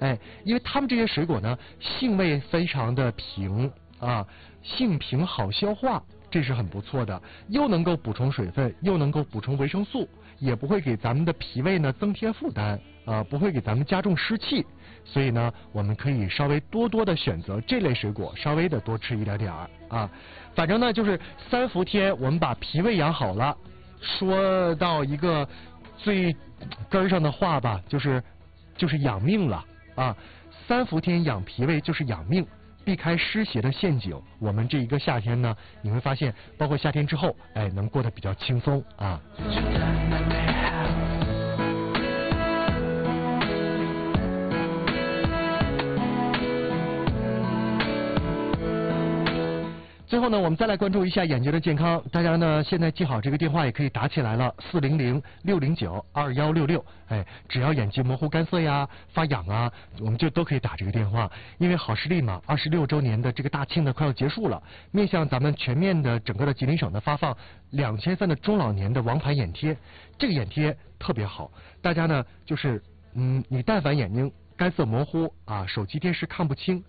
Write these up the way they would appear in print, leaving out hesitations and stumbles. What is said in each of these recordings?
哎，因为它们这些水果呢，性味非常的平啊，性平好消化，这是很不错的，又能够补充水分，又能够补充维生素，也不会给咱们的脾胃呢增添负担啊，不会给咱们加重湿气。所以呢，我们可以稍微多多的选择这类水果，稍微的多吃一点点啊。反正呢，就是3伏天我们把脾胃养好了。说到一个最根儿上的话吧，就是养命了啊。3伏天养脾胃就是养命，避开湿邪的陷阱。我们这一个夏天呢，你会发现，包括夏天之后，哎，能过得比较轻松啊。最后呢，我们再来关注一下眼睛的健康。大家呢现在记好这个电话，也可以打起来了，400-609-2166。哎，只要眼睛模糊、干涩呀、发痒啊，我们就都可以打这个电话。因为好视力嘛，26周年的这个大庆呢快要结束了，面向咱们全面的整个的吉林省呢发放2000份的中老年的王牌眼贴。这个眼贴特别好，大家呢就是你但凡眼睛干涩模糊啊，手机电视看不清，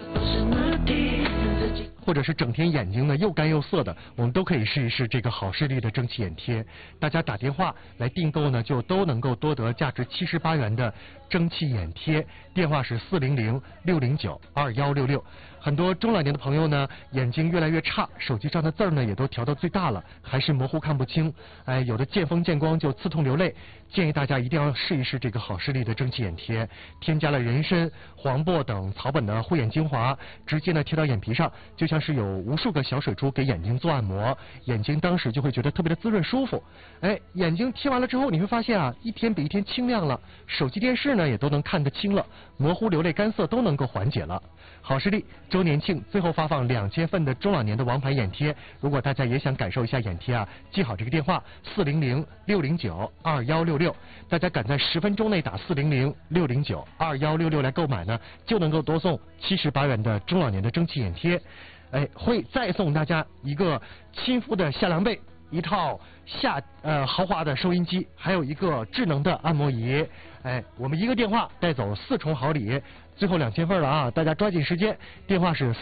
或者是整天眼睛呢又干又涩的，我们都可以试一试这个好视力的蒸汽眼贴。大家打电话来订购呢，就都能够多得价值78元的蒸汽眼贴。电话是400-609-2166。很多中老年的朋友呢，眼睛越来越差，手机上的字儿呢也都调到最大了，还是模糊看不清。哎，有的见风见光就刺痛流泪。建议大家一定要试一试这个好视力的蒸汽眼贴，添加了人参、黄柏等草本的护眼精华，直接呢贴到眼皮上，就像是有无数个小水珠给眼睛做按摩，眼睛当时就会觉得特别的滋润舒服。哎，眼睛贴完了之后，你会发现啊，一天比一天清亮了，手机电视呢也都能看得清了，模糊、流泪、干涩都能够缓解了。好视力周年庆最后发放2000份的中老年的王牌眼贴，如果大家也想感受一下眼贴啊，记好这个电话400-609-2166，大家赶在10分钟内打400-609-2166来购买呢，就能够多送78元的中老年的蒸汽眼贴。哎，会再送大家一个亲肤的夏凉被，一套豪华的收音机，还有一个智能的按摩仪。哎，我们一个电话带走4重好礼，最后2000份了啊！大家抓紧时间，电话是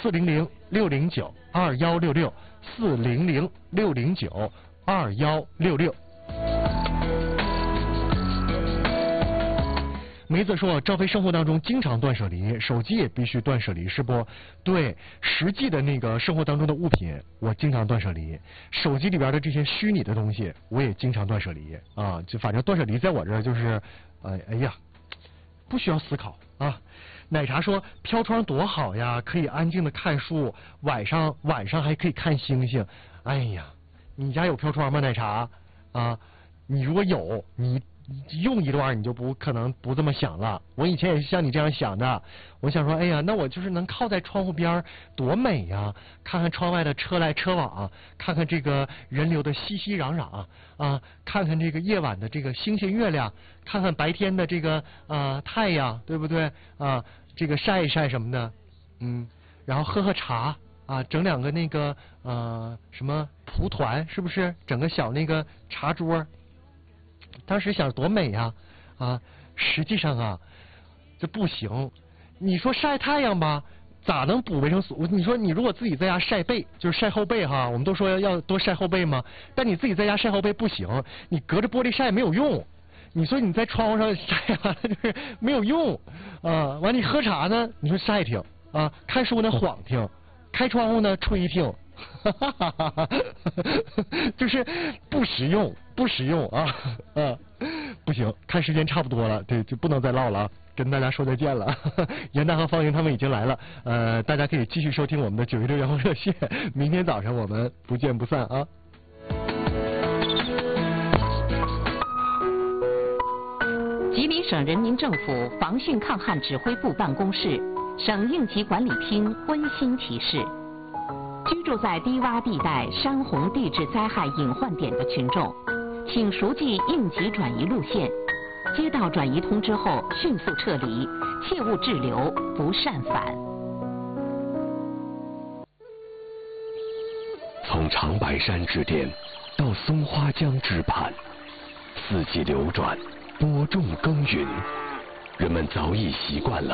400-609-2166，400-609-2166。梅子说，赵飞生活当中经常断舍离，手机也必须断舍离，是不？对，实际的那个生活当中的物品，我经常断舍离。手机里边的这些虚拟的东西，我也经常断舍离啊。就反正断舍离在我这儿就是，哎呀，不需要思考啊。奶茶说，飘窗多好呀，可以安静的看书，晚上还可以看星星。哎呀，你家有飘窗吗？奶茶啊，你如果有，你用一段你就不可能不这么想了。我以前也是像你这样想的，我想说，哎呀，那我就是能靠在窗户边多美呀，看看窗外的车来车往，看看这个人流的熙熙攘攘啊，看看这个夜晚的这个星星月亮，看看白天的这个太阳，对不对啊？这个晒一晒什么的，然后喝喝茶啊，整两个那个什么蒲团，是不是？整个小那个茶桌。当时想多美呀啊！实际上啊，这不行。你说晒太阳吧，咋能补维生素？你说你如果自己在家晒背，就是晒后背哈，我们都说要多晒后背嘛。但你自己在家晒后背不行，你隔着玻璃晒没有用。你说你在窗户上晒完了就是没有用啊。完你喝茶呢，你说晒挺啊，看书呢晃挺，开窗户呢吹挺。就是不实用啊不行，看时间差不多了，对，就不能再唠了啊，跟大家说再见了。严大和方云他们已经来了，大家可以继续收听我们的916员工热线，明天早上我们不见不散啊。 吉林省人民政府防汛抗旱指挥部办公室、省应急管理厅温馨提示。居住在低洼地带山洪地质灾害隐患点的群众，请熟记应急转移路线，接到转移通知后迅速撤离，切勿滞留，不擅返。 从长白山之巅到松花江之畔，四季流转，播种耕耘，人们早已习惯了